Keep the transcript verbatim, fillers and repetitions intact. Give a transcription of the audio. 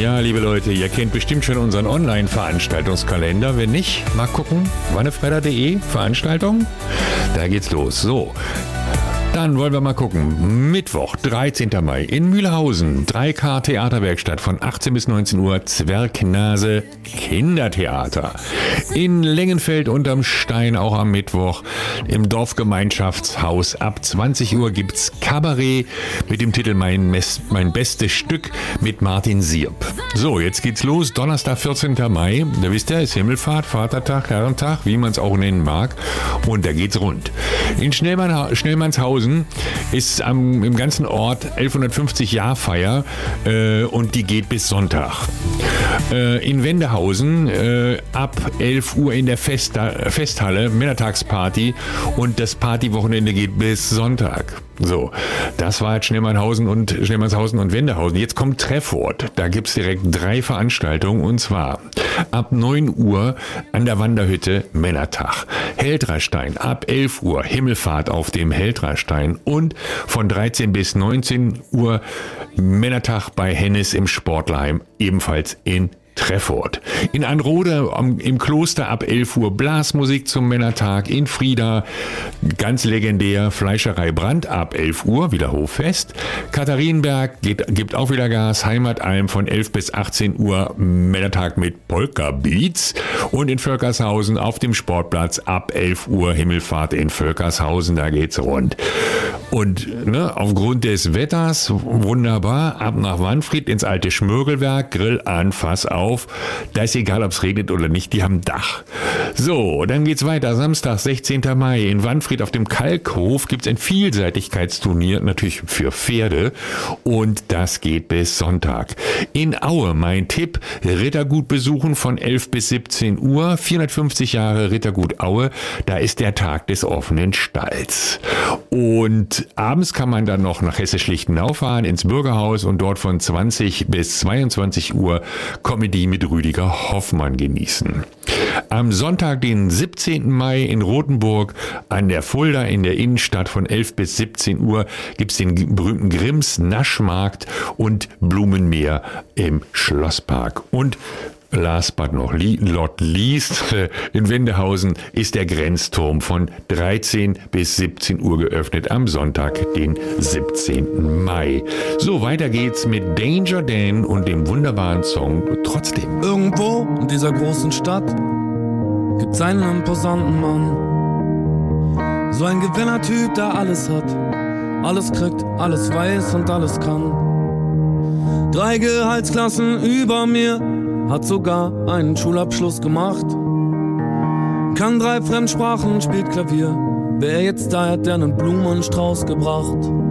Ja, liebe Leute, ihr kennt bestimmt schon unseren Online-Veranstaltungskalender. Wenn nicht, mal gucken. wannefredder punkt de Veranstaltung. Da geht's los. So. Dann wollen wir mal gucken. Mittwoch, dreizehnten Mai in Mühlhausen. drei K Theaterwerkstatt von achtzehn bis neunzehn Uhr. Zwergnase Kindertheater. In Lengenfeld unterm Stein auch am Mittwoch. Im Dorfgemeinschaftshaus ab zwanzig Uhr gibt's Kabarett mit dem Titel Mein, Mes- mein bestes Stück mit Martin Sierp. So, jetzt geht's los. Donnerstag, vierzehnten Mai. Da wisst ihr, ist Himmelfahrt, Vatertag, Herrentag, wie man es auch nennen mag. Und da geht's rund. In Schnellmann, Schnellmannshausen ist am, im ganzen Ort elfhundertfünfzig Jahrfeier äh, und die geht bis Sonntag. Äh, in Wendehausen äh, ab elf Uhr in der Festa- Festhalle Männertagsparty und das Partywochenende geht bis Sonntag. So, das war jetzt Schnellmannhausen und Schnellmannshausen und Wendehausen. Jetzt kommt Treffort. Da gibt es direkt drei Veranstaltungen und zwar ab neun Uhr an der Wanderhütte Männertag. Heldrastein ab elf Uhr Himmelfahrt auf dem Heldrastein und von dreizehn bis neunzehn Uhr Männertag bei Hennes im Sportlerheim, ebenfalls in Treffort. In Anrode am, im Kloster ab elf Uhr Blasmusik zum Männertag. In Frieda ganz legendär Fleischerei Brandt ab elf Uhr, wieder Hoffest. Katharinenberg geht, gibt auch wieder Gas. Heimatalm von elf bis achtzehn Uhr Männertag mit Polka Beats. Und in Völkershausen auf dem Sportplatz ab elf Uhr Himmelfahrt in Völkershausen, da geht's rund. Und ne, aufgrund des Wetters wunderbar, ab nach Wanfried ins alte Schmörgelwerk, Grill an, Fass auf. Da ist egal, ob es regnet oder nicht, die haben Dach. So, dann geht's weiter. Samstag, sechzehnten Mai in Wanfried auf dem Kalkhof gibt's ein Vielseitigkeitsturnier, natürlich für Pferde. Und das geht bis Sonntag. In Aue, mein Tipp, Rittergut besuchen von elf bis siebzehn Uhr. vierhundertfünfzig Jahre Rittergut Aue, da ist der Tag des offenen Stalls. Und abends kann man dann noch nach Hessisch-Lichtenau fahren, ins Bürgerhaus und dort von zwanzig bis zweiundzwanzig Uhr Comedy mit Rüdiger Hoffmann genießen. Am Sonntag, den siebzehnten Mai in Rothenburg an der Fulda in der Innenstadt von elf bis siebzehn Uhr gibt es den berühmten Grimms Naschmarkt und Blumenmeer im Schlosspark. Und last but not least, in Wendehausen ist der Grenzturm von dreizehn bis siebzehn Uhr geöffnet am Sonntag, den siebzehnten Mai. So, weiter geht's mit Danger Dan und dem wunderbaren Song Trotzdem. Irgendwo in dieser großen Stadt gibt's einen imposanten Mann. So ein Gewinnertyp, der alles hat, alles kriegt, alles weiß und alles kann. Drei Gehaltsklassen über mir, hat sogar einen Schulabschluss gemacht. Kann drei Fremdsprachen, spielt Klavier. Wer jetzt da hat, der einen Blumenstrauß gebracht.